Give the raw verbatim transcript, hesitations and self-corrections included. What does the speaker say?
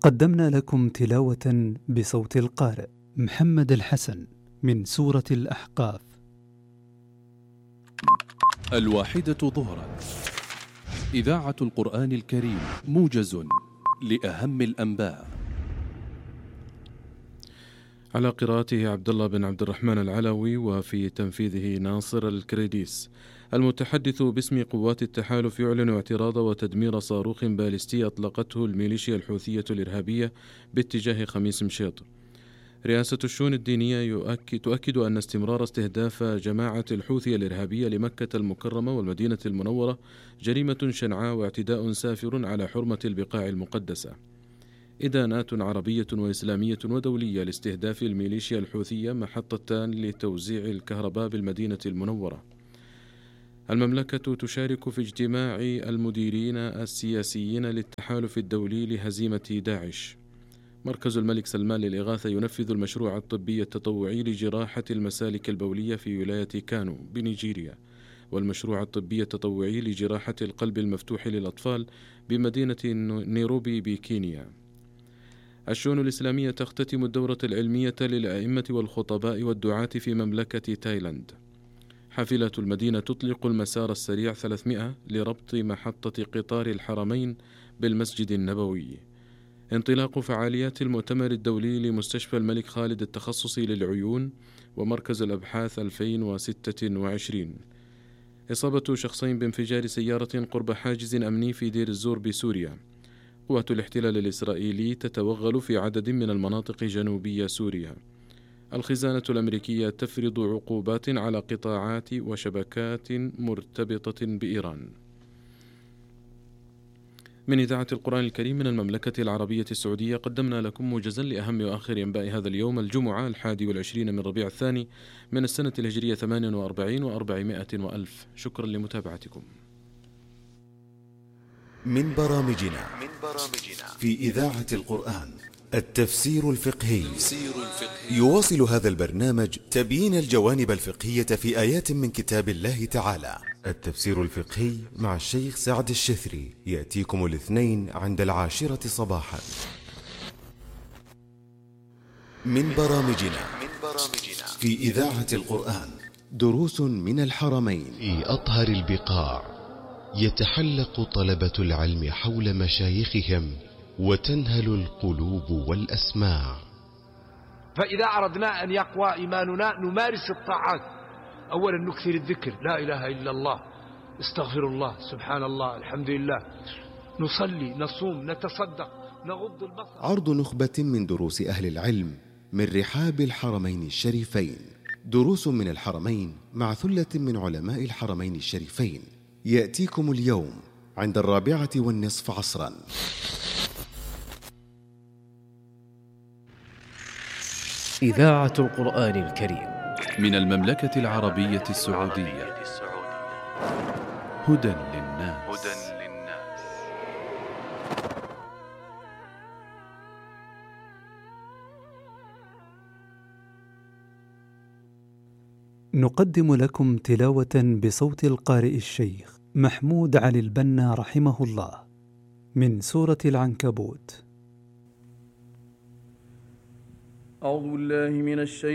قدمنا لكم تلاوة بصوت القارئ محمد الحسن من سورة الأحقاف. الواحدة ظهرا، إذاعة القرآن الكريم، موجز لأهم الأنباء. على قراءته عبد الله بن عبد الرحمن العلوي، وفي تنفيذه ناصر الكريديس. المتحدث باسم قوات التحالف يعلن اعتراض وتدمير صاروخ باليستي أطلقته الميليشيا الحوثية الإرهابية باتجاه خميس مشيط. رئاسة الشؤون الدينية يؤكد تؤكد أن استمرار استهداف جماعة الحوثي الإرهابية لمكة المكرمة والمدينة المنورة جريمة شنعاء واعتداء سافر على حرمة البقاع المقدسة. إدانات عربية وإسلامية ودولية لاستهداف الميليشيا الحوثية محطتان لتوزيع الكهرباء بالمدينة المنورة. المملكة تشارك في اجتماع المديرين السياسيين للتحالف الدولي لهزيمة داعش. مركز الملك سلمان للإغاثة ينفذ المشروع الطبي التطوعي لجراحة المسالك البولية في ولاية كانو بنيجيريا، والمشروع الطبي التطوعي لجراحة القلب المفتوح للأطفال بمدينة نيروبي بكينيا. الشؤون الإسلامية تختتم الدورة العلمية للأئمة والخطباء والدعاة في مملكة تايلاند. حافلة المدينة تطلق المسار السريع ثلاثمائة لربط محطة قطار الحرمين بالمسجد النبوي. انطلاق فعاليات المؤتمر الدولي لمستشفى الملك خالد التخصصي للعيون ومركز الأبحاث ألفين وستة وعشرين. إصابة شخصين بانفجار سيارة قرب حاجز أمني في دير الزور بسوريا. قوات الاحتلال الإسرائيلي تتوغل في عدد من المناطق جنوبية سوريا. الخزانة الأمريكية تفرض عقوبات على قطاعات وشبكات مرتبطة بإيران. من إذاعة القرآن الكريم من المملكة العربية السعودية قدمنا لكم موجزا لأهم وآخر أنباء هذا اليوم الجمعة الحادي والعشرين من ربيع الثاني من السنة الهجرية ثمان وأربعين وأربعمائة وألف. شكرا لمتابعتكم. من برامجنا في إذاعة القرآن التفسير الفقهي. يواصل هذا البرنامج تبيين الجوانب الفقهية في آيات من كتاب الله تعالى. التفسير الفقهي مع الشيخ سعد الشثري يأتيكم الاثنين عند العاشرة صباحا. من برامجنا في إذاعة القرآن دروس من الحرمين. في أطهر البقاع يتحلق طلبة العلم حول مشايخهم وتنهل القلوب والأسماع. فإذا أردنا أن يقوى إيماننا نمارس الطاعات. أولا نكثر الذكر، لا إله إلا الله، استغفر الله، سبحان الله، الحمد لله، نصلي، نصوم، نتصدق، نغض البصر. عرض نخبة من دروس أهل العلم من رحاب الحرمين الشريفين. دروس من الحرمين مع ثلة من علماء الحرمين الشريفين يأتيكم اليوم عند الرابعة والنصف عصرا. إذاعة القرآن الكريم من المملكة العربية السعودية. هدى للناس. نقدم لكم تلاوة بصوت القارئ الشيخ محمود علي البنا رحمه الله من سورة العنكبوت. أعوذ بالله من الشيطان